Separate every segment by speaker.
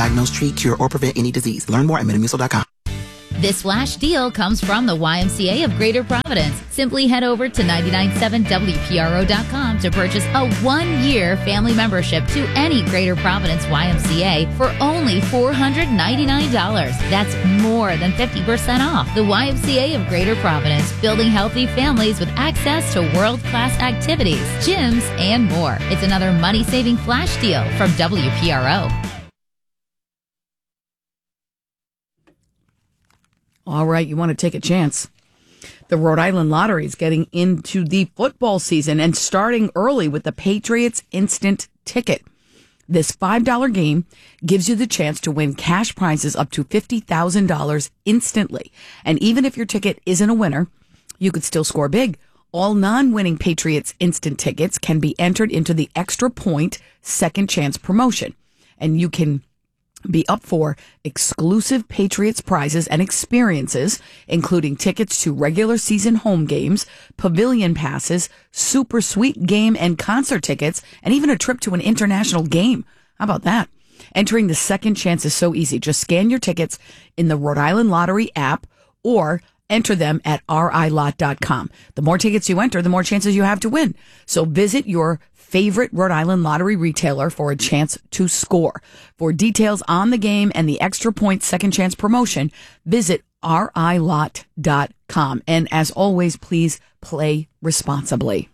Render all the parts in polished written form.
Speaker 1: diagnose, treat, cure, or prevent any disease. Learn more at Metamucil.com.
Speaker 2: This flash deal comes from the YMCA of Greater Providence. Simply head over to 997WPRO.com to purchase a 1-year family membership to any Greater Providence YMCA for only $499. That's more than 50% off. The YMCA of Greater Providence, building healthy families with access to world-class activities, gyms, and more. It's another money-saving flash deal from WPRO.
Speaker 3: All right, you want to take a chance. The Rhode Island Lottery is getting into the football season and starting early with the Patriots Instant Ticket. This $5 game gives you the chance to win cash prizes up to $50,000 instantly. And even if your ticket isn't a winner, you could still score big. All non-winning Patriots Instant Tickets can be entered into the Extra Point Second Chance promotion. And you can be up for exclusive Patriots prizes and experiences, including tickets to regular season home games, pavilion passes, super sweet game and concert tickets, and even a trip to an international game. How about that? Entering the Second Chance is so easy. Just scan your tickets in the Rhode Island Lottery app or enter them at rilot.com. The more tickets you enter, the more chances you have to win. So visit your favorite Rhode Island Lottery retailer for a chance to score. For details on the game and the Extra Point Second Chance promotion, visit rilot.com. And as always, please play responsibly.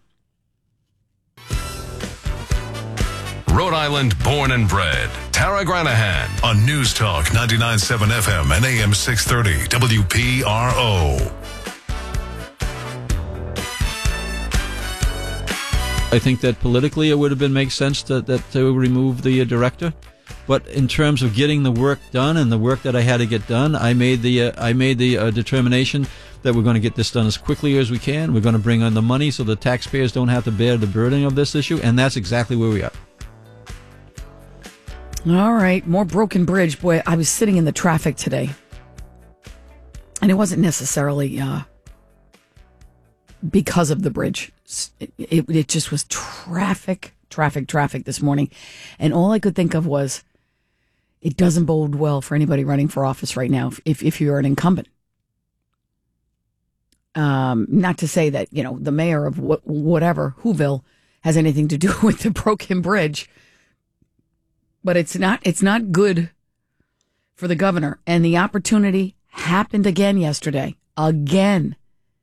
Speaker 4: Rhode Island born and bred, Tara Granahan on News Talk 99.7 FM and AM 630 WPRO.
Speaker 5: I think that politically it would have been make sense to remove the director, but in terms of getting the work done and the work that I had to get done, I made the determination that we're going to get this done as quickly as we can. We're going to bring on the money so the taxpayers don't have to bear the burden of this issue, and that's exactly where we are.
Speaker 3: All right, more broken bridge. Boy, I was sitting in the traffic today, and it wasn't necessarily because of the bridge. It just was traffic this morning. And all I could think of was, it doesn't bode well for anybody running for office right now if you're an incumbent. Not to say that, the mayor of whatever, Whoville, has anything to do with the broken bridge. But it's not good for the governor. And the opportunity happened again yesterday. Again.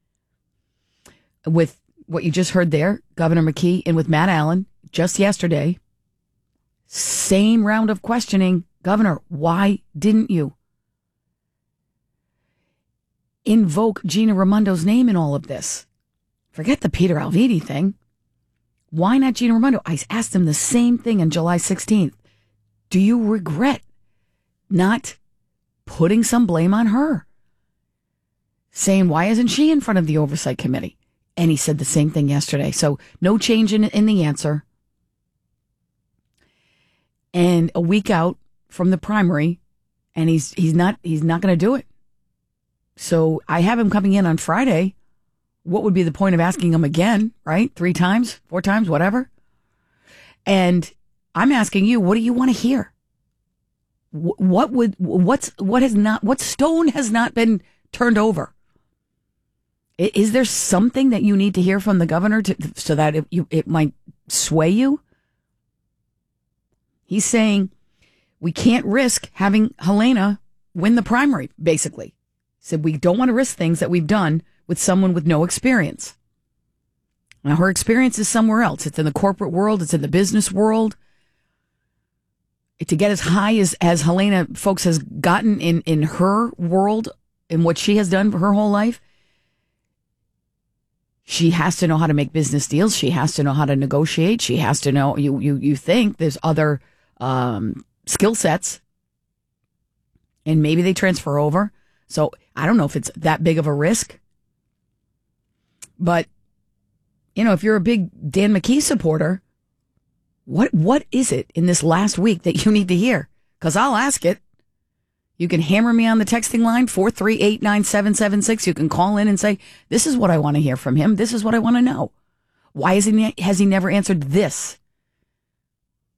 Speaker 3: With what you just heard there, Governor McKee in with Matt Allen just yesterday. Same round of questioning. Governor, why didn't you invoke Gina Raimondo's name in all of this? Forget the Peter Alviti thing. Why not Gina Raimondo? I asked him the same thing on July 16th. Do you regret not putting some blame on her? Saying, why isn't she in front of the Oversight Committee? And he said the same thing yesterday. So no change in the answer. And a week out from the primary, and he's not going to do it. So I have him coming in on Friday. What would be the point of asking him again, right? 3 times, 4 times, whatever. And I'm asking you, what do you want to hear? What stone has not been turned over? Is there something that you need to hear from the governor so that it might sway you? He's saying we can't risk having Helena win the primary, basically. He said we don't want to risk things that we've done with someone with no experience. Now, her experience is somewhere else. It's in the corporate world. It's in the business world. To get as high as Helena folks has gotten in her world and what she has done for her whole life, she has to know how to make business deals. She has to know how to negotiate. She has to know, you think there's other skill sets, and maybe they transfer over. So I don't know if it's that big of a risk. But, if you're a big Dan McKee supporter, what is it in this last week that you need to hear? Because I'll ask it. You can hammer me on the texting line, 438-9776. You can call in and say, this is what I want to hear from him. This is what I want to know. Why has he never answered this?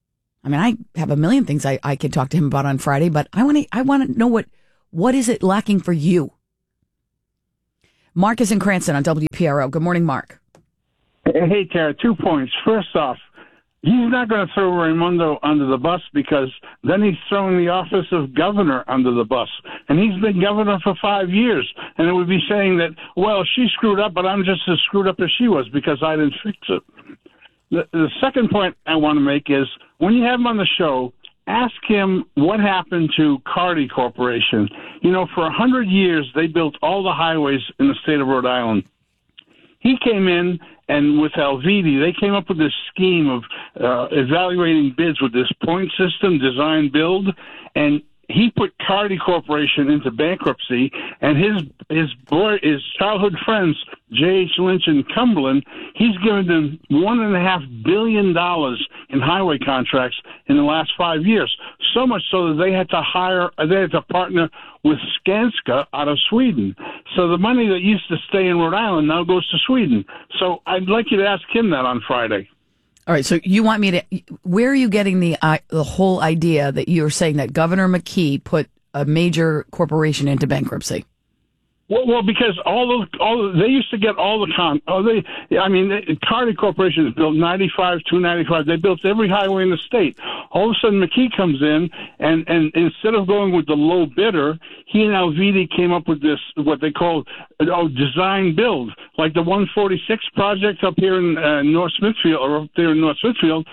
Speaker 3: I mean, I have a million things I could talk to him about on Friday, but I want to know what is it lacking for you? Mark is in Cranston on WPRO. Good morning, Mark.
Speaker 6: Hey, Tara, 2 points. First off, he's not going to throw Raimondo under the bus because then he's throwing the office of governor under the bus. And he's been governor for 5 years. And it would be saying that, well, she screwed up, but I'm just as screwed up as she was because I didn't fix it. The second point I want to make is when you have him on the show, ask him what happened to Carty Corporation. You know, for 100 years, they built all the highways in the state of Rhode Island. He came in, and with Alviti, they came up with this scheme of evaluating bids with this point system, design, build, and he put Carty Corporation into bankruptcy, and his childhood friends, J.H. Lynch and Cumberland, he's given them $1.5 billion in highway contracts in the last 5 years. So much so that they had to partner with Skanska out of Sweden. So the money that used to stay in Rhode Island now goes to Sweden. So I'd like you to ask him that on Friday.
Speaker 3: All right, so you want me to? Where are you getting the whole idea that you're saying that Governor McKee put a major corporation into bankruptcy?
Speaker 6: Well, because they used to get all the Carty Corporation built 95, 295. They built every highway in the state. All of a sudden, McKee comes in, and instead of going with the low bidder, he and Alviti came up with this, what they call design build, like the 146 project up here in North Smithfield, or up there in North Smithfield.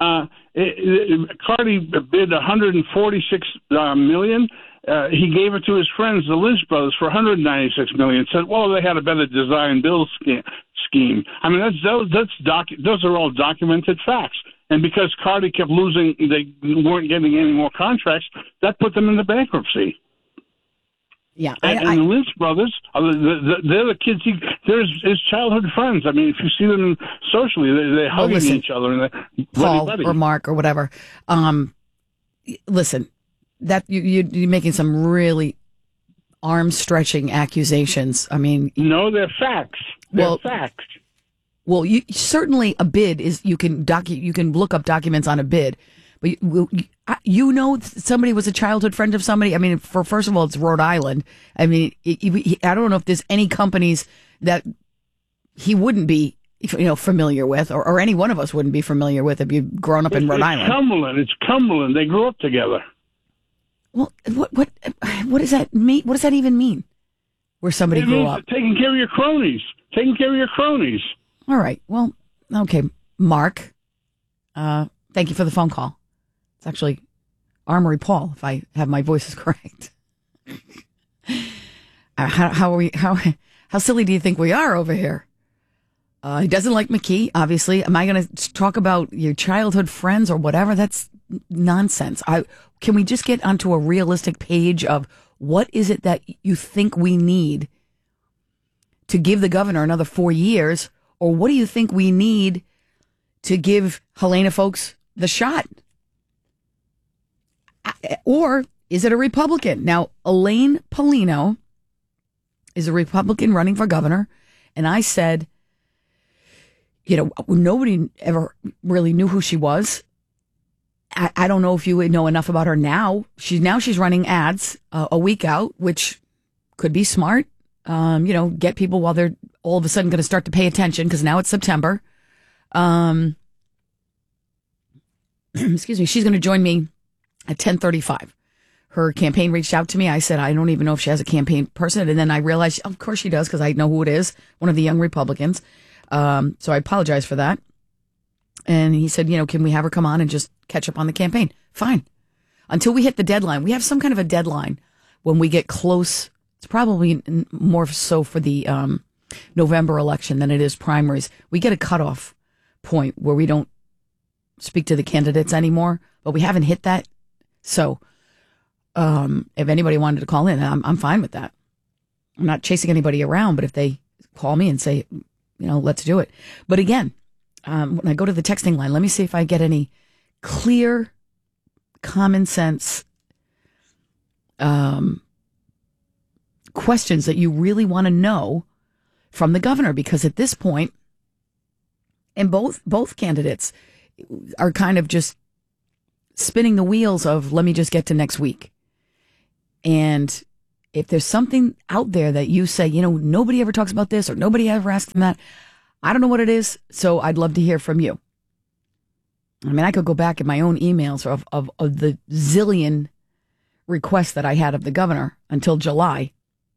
Speaker 6: Carty bid $146 million. He gave it to his friends, the Lynch brothers, for $196 million. Said, well, they had a better design build scheme. I mean, those are all documented facts. And because Carty kept losing, they weren't getting any more contracts. That put them into bankruptcy.
Speaker 3: Yeah,
Speaker 6: and the Lynch brothers, they're the kids. They're his childhood friends. I mean, if you see them socially, they're hugging each other. And
Speaker 3: Paul or Mark or whatever. Listen. That you're making some really arm-stretching accusations. I mean,
Speaker 6: no, they're facts. They're facts.
Speaker 3: Well, certainly a bid is you can look up documents on a bid, but you know somebody was a childhood friend of somebody. I mean, first of all, it's Rhode Island. I mean, I don't know if there's any companies that he wouldn't be familiar with, or any one of us wouldn't be familiar with if you've grown up in Rhode Island.
Speaker 6: It's Cumberland. They grew up together.
Speaker 3: Well, what does that mean? What does that even mean? Where somebody grew up?
Speaker 6: Taking care of your cronies.
Speaker 3: All right. Well, okay. Mark, thank you for the phone call. It's actually Armory Paul, if I have my voices correct. How silly do you think we are over here? He doesn't like McKee, obviously. Am I going to talk about your childhood friends or whatever? That's nonsense. Can we just get onto a realistic page of what is it that you think we need to give the governor another 4 years, or what do you think we need to give Helena folks the shot? Or is it a Republican? Now, Elaine Paulino is a Republican running for governor, and I said, nobody ever really knew who she was. I don't know if you know enough about her now. She's running ads a week out, which could be smart. Get people while they're all of a sudden going to start to pay attention because now it's September. Excuse me. She's going to join me at 10:35. Her campaign reached out to me. I said, I don't even know if she has a campaign person. And then I realized, of course she does, because I know who it is, one of the young Republicans. So I apologize for that. And he said, can we have her come on and just catch up on the campaign? Fine. Until we hit the deadline. We have some kind of a deadline when we get close. It's probably more so for the November election than it is primaries. We get a cutoff point where we don't speak to the candidates anymore, but we haven't hit that. So if anybody wanted to call in, I'm fine with that. I'm not chasing anybody around, but if they call me and say, let's do it. But again, when I go to the texting line, let me see if I get any clear, common sense questions that you really want to know from the governor, because at this point, and both candidates are kind of just spinning the wheels of, let me just get to next week. And if there's something out there that you say, nobody ever talks about this or nobody ever asks them that, I don't know what it is. So I'd love to hear from you. I mean, I could go back in my own emails of the zillion requests that I had of the governor until July,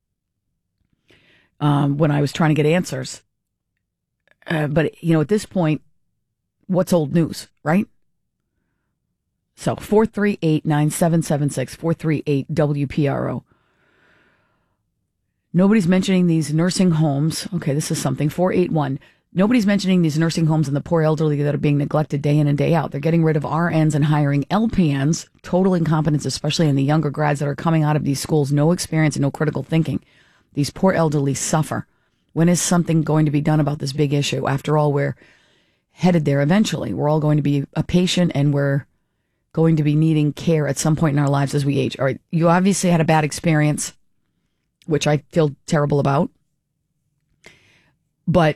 Speaker 3: when I was trying to get answers. But, at this point, what's old news, right? So 438-9776, 438-WPRO. Nobody's mentioning these nursing homes. Okay, this is something. 481. Nobody's mentioning these nursing homes and the poor elderly that are being neglected day in and day out. They're getting rid of RNs and hiring LPNs. Total incompetence, especially in the younger grads that are coming out of these schools. No experience and no critical thinking. These poor elderly suffer. When is something going to be done about this big issue? After all, we're headed there eventually. We're all going to be a patient and we're going to be needing care at some point in our lives as we age. All right, you obviously had a bad experience, which I feel terrible about. But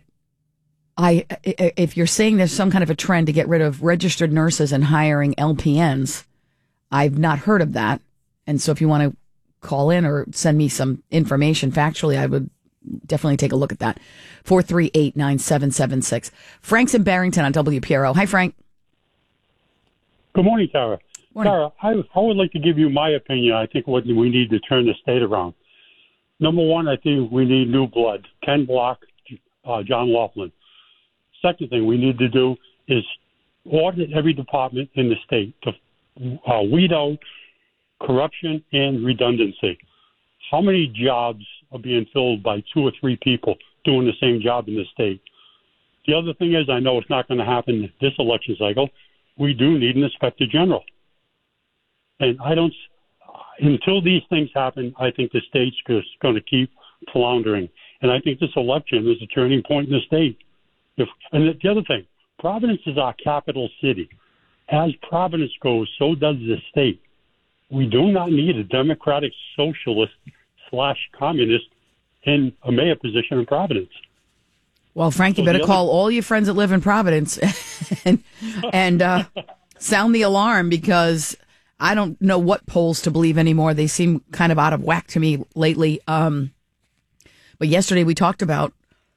Speaker 3: if you're saying there's some kind of a trend to get rid of registered nurses and hiring LPNs, I've not heard of that. And so if you want to call in or send me some information factually, I would definitely take a look at that. 438-9776. Frank's in Barrington on WPRO. Hi, Frank.
Speaker 7: Good morning, Tara.
Speaker 3: Morning.
Speaker 7: Tara, I would like to give you my opinion. I think what we need to turn the state around. Number one, I think we need new blood. Ken Block, John Laughlin. Second thing we need to do is audit every department in the state to weed out corruption and redundancy. How many jobs are being filled by 2 or 3 people doing the same job in the state? The other thing is, I know it's not going to happen this election cycle. We do need an inspector general. And until these things happen, I think the state's just going to keep floundering. And I think this election is a turning point in the state. And the other thing, Providence is our capital city. As Providence goes, so does the state. We do not need a Democratic socialist / communist in a mayor position in Providence.
Speaker 3: Well, Frank, you better call all your friends that live in Providence and sound the alarm, because I don't know what polls to believe anymore. They seem kind of out of whack to me lately. But yesterday we talked about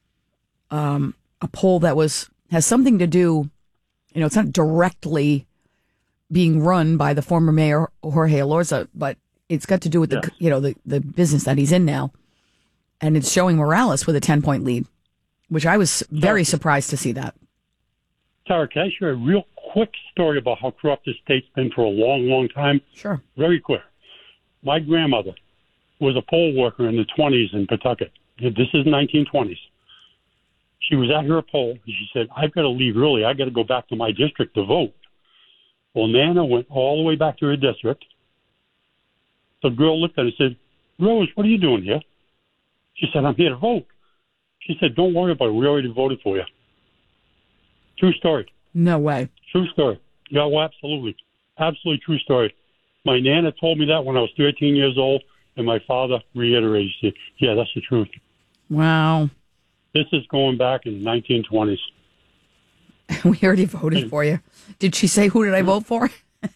Speaker 3: a poll that has something to do, it's not directly being run by the former mayor Jorge Elorza, but it's got to do with the business that he's in now, and it's showing Morales with a 10-point lead, which I was very surprised to see that.
Speaker 7: Tara, can I share a real quick story about how corrupt the state's been for a long, long time?
Speaker 3: Sure.
Speaker 7: Very quick. My grandmother was a poll worker in the 20s in Pawtucket. This is 1920s. She was at her poll, and she said, I've got to leave early. I've got to go back to my district to vote. Well, Nana went all the way back to her district. The girl looked at her and said, Rose, what are you doing here? She said, I'm here to vote. She said, don't worry about it. We already voted for you. True story.
Speaker 3: No way.
Speaker 7: True story. Yeah, well, absolutely. Absolutely true story. My Nana told me that when I was 13 years old, and my father reiterated it. Yeah, that's the truth.
Speaker 3: Wow.
Speaker 7: This is going back in the 1920s.
Speaker 3: We already voted for you. Did she say, who did I vote for?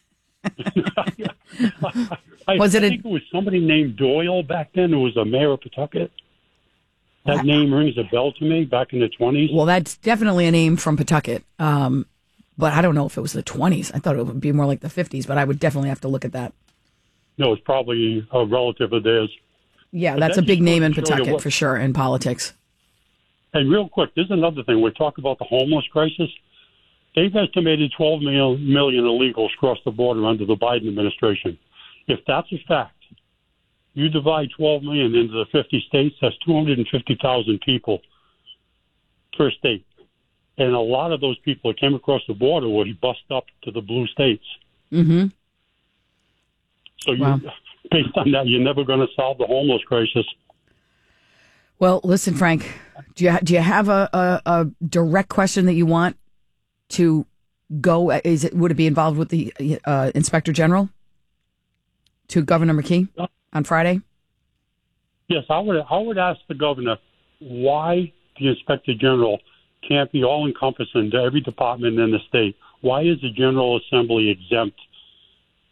Speaker 7: I think it was somebody named Doyle back then who was a mayor of Pawtucket. That name rings a bell to me back in the 20s.
Speaker 3: Well, that's definitely a name from Pawtucket. But I don't know if it was the 20s. I thought it would be more like the 50s, but I would definitely have to look at that.
Speaker 7: No, it's probably a relative of theirs.
Speaker 3: Yeah, that's a big name in Pawtucket for sure, in politics.
Speaker 7: And real quick, there's another thing. We're talking about the homeless crisis. They've estimated 12 million illegals cross the border under the Biden administration. If that's a fact, you divide 12 million into the 50 states, that's 250,000 people per state. And a lot of those people that came across the border were bussed up to the blue states. Mm-hmm. So based on that, you're never going to solve the homeless crisis.
Speaker 3: Well, listen, Frank, do you have a direct question that you want to go? Would it be involved with the Inspector General to Governor McKee on Friday?
Speaker 7: Yes, I would ask the governor why the Inspector General can't be all-encompassing to every department in the state. Why is the General Assembly exempt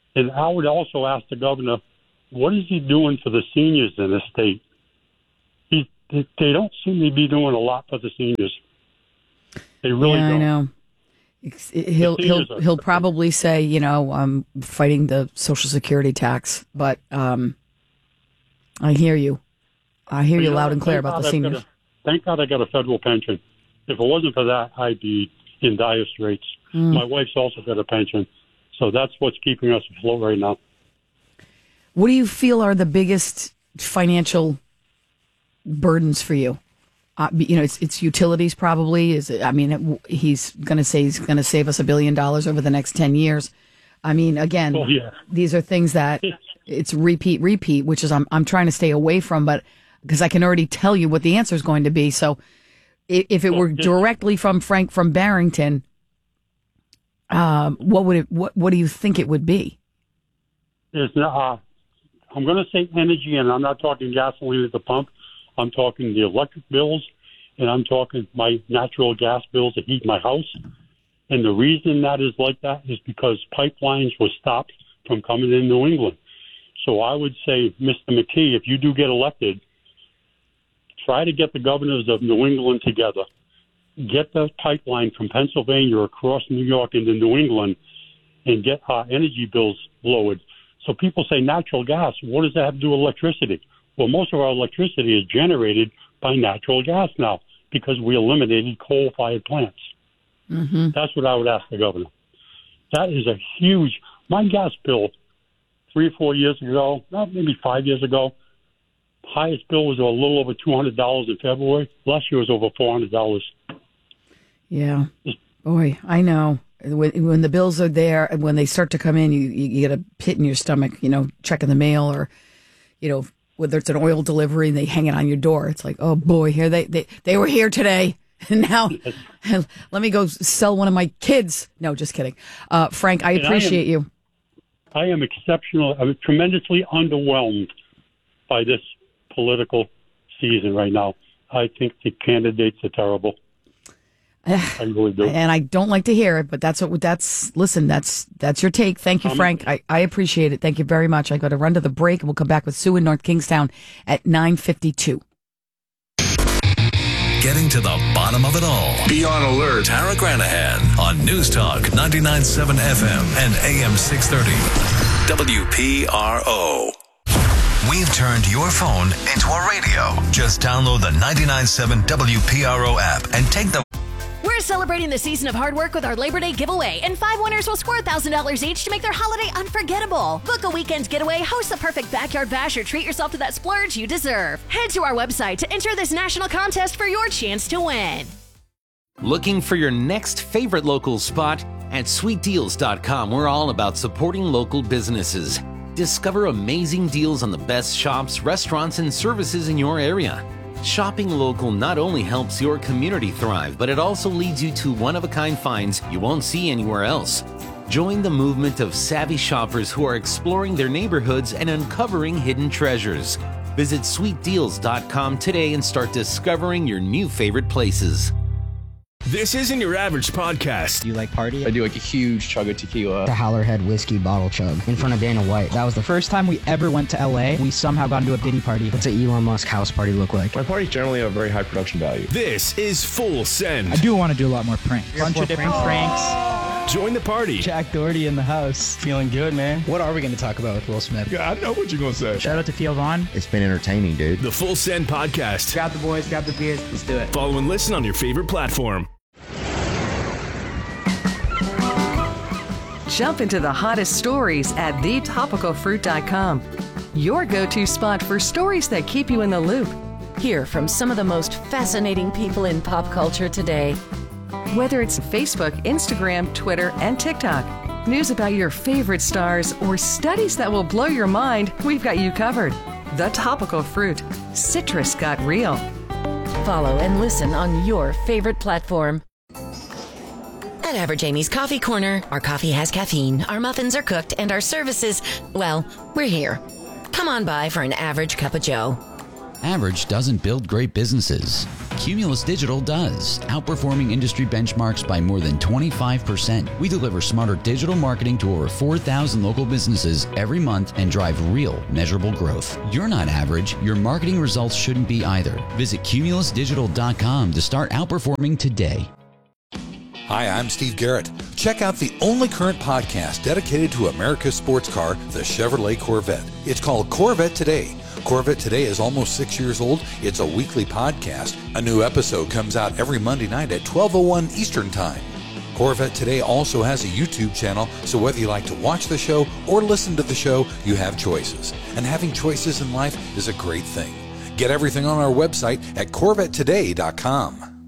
Speaker 7: And I would also ask the governor, what is he doing for the seniors in the state? They don't seem to be doing a lot for the seniors. They really don't.
Speaker 3: I know. He'll probably say, you know, I'm fighting the Social Security tax, but I hear you. I hear you loud and clear about the seniors.
Speaker 7: Thank God I got a federal pension. If it wasn't for that, I'd be in dire straits. My wife's also got a pension, so that's what's keeping us afloat right now.
Speaker 3: What do you feel are the biggest financial burdens for you? You know, it's utilities probably. Is it, I mean, he's going to say he's going to save us $1 billion over the next 10 years. I mean, again, these are things that it's repeat, which is I'm trying to stay away from, but because I can already tell you what the answer is going to be. So if it were directly from Frank from Barrington, what do you think it would be?
Speaker 7: I'm going to say energy, and I'm not talking gasoline at the pump. I'm talking the electric bills, and I'm talking my natural gas bills to heat my house. And the reason that is like that is because pipelines were stopped from coming in New England. So I would say, Mr. McKee, if you do get elected, try to get the governors of New England together. Get the pipeline from Pennsylvania across New York into New England and get our energy bills lowered. So people say natural gas. What does that have to do with electricity? Well, most of our electricity is generated by natural gas now because we eliminated coal-fired plants. Mm-hmm. That's what I would ask the governor. That is a huge... My gas bill 3 or 4 years ago, maybe 5 years ago, highest bill was a little over $200 in February. Last year was over $400.
Speaker 3: Yeah. Boy, I know. When the bills are there, and when they start to come in, you get a pit in your stomach, you know, checking the mail or, you know, whether it's an oil delivery and they hang it on your door. It's like, oh boy, here they were here today. And now let me go sell one of my kids. No, just kidding. Frank, I appreciate you.
Speaker 7: I am I'm tremendously underwhelmed by this political season right now. I think the candidates are terrible. I really do. And
Speaker 3: I don't like to hear it, but that's your take. Thank you, Frank. I appreciate it. Thank you very much. I got to run to the break, and we'll come back with Sue in North Kingstown at 9:52.
Speaker 4: Getting to the bottom of it all. Be on alert. Tara Granahan on News Talk 99.7 FM and AM 630. WPRO. We've turned your phone into a radio. Just download the 99.7 WPRO app and take the...
Speaker 8: We're celebrating the season of hard work with our Labor Day giveaway, and 5 winners will score $1,000 each to make their holiday unforgettable. Book a weekend getaway, host the perfect backyard bash, or treat yourself to that splurge you deserve. Head to our website to enter this national contest for your chance to win.
Speaker 9: Looking for your next favorite local spot? At sweetdeals.com, we're all about supporting local businesses. Discover amazing deals on the best shops, restaurants, and services in your area. Shopping local not only helps your community thrive, but it also leads you to one-of-a-kind finds you won't see anywhere else. Join the movement of savvy shoppers who are exploring their neighborhoods and uncovering hidden treasures. Visit sweetdeals.com today and start discovering your new favorite places.
Speaker 10: This isn't your average podcast.
Speaker 11: Do you like party?
Speaker 12: I do like a huge chug of tequila.
Speaker 11: The Howlerhead whiskey bottle chug in front of Dana White. That was the first time we ever went to LA. We somehow got into a Diddy party. What's an Elon Musk house party look like?
Speaker 12: My parties generally have a very high production value.
Speaker 10: This is Full Send.
Speaker 11: I do want to do a lot more pranks. Bunch of different pranks.
Speaker 10: Join the party.
Speaker 11: Jack Doherty in the house. Feeling good, man. What are we going to talk about with Will Smith?
Speaker 12: Yeah, I know what you're going to say.
Speaker 11: Shout out to Theo Vaughn.
Speaker 13: It's been entertaining, dude.
Speaker 10: The Full Send podcast.
Speaker 11: Grab the boys, grab the beers. Let's do it.
Speaker 10: Follow and listen on your favorite platform.
Speaker 14: Jump into the hottest stories at thetopicalfruit.com. Your go-to spot for stories that keep you in the loop. Hear from some of the most fascinating people in pop culture today. Whether it's Facebook, Instagram, Twitter, and TikTok, news about your favorite stars, or studies that will blow your mind, we've got you covered. The Topical Fruit. Citrus got real. Follow and listen on your favorite platform.
Speaker 15: At Average Amy's Coffee Corner, our coffee has caffeine, our muffins are cooked, and our services, well, we're here. Come on by for an average cup of joe.
Speaker 13: Average doesn't build great businesses. Cumulus Digital does, outperforming industry benchmarks by more than 25%. We deliver smarter digital marketing to over 4,000 local businesses every month and drive real, measurable growth. You're not average. Your marketing results shouldn't be either. Visit cumulusdigital.com to start outperforming today.
Speaker 16: Hi, I'm Steve Garrett. Check out the only current podcast dedicated to America's sports car, the Chevrolet Corvette. It's called Corvette Today. Corvette Today is almost 6 years old. It's a weekly podcast. A new episode comes out every Monday night at 12:01 Eastern Time. Corvette Today also has a YouTube channel, so whether you like to watch the show or listen to the show, you have choices. And having choices in life is a great thing. Get everything on our website at CorvetteToday.com.